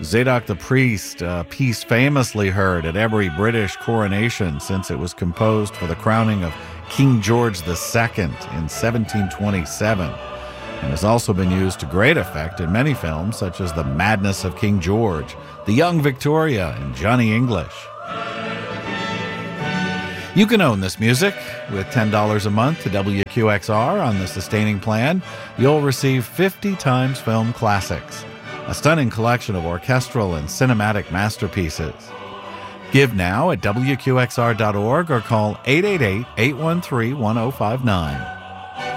Zadok the Priest, a piece famously heard at every British coronation since it was composed for the crowning of King George II in 1727, and has also been used to great effect in many films such as The Madness of King George, The Young Victoria, and Johnny English. You can own this music. With $10 a month to WQXR on the sustaining plan, you'll receive 50 times film classics, a stunning collection of orchestral and cinematic masterpieces. Give now at WQXR.org or call 888-813-1059.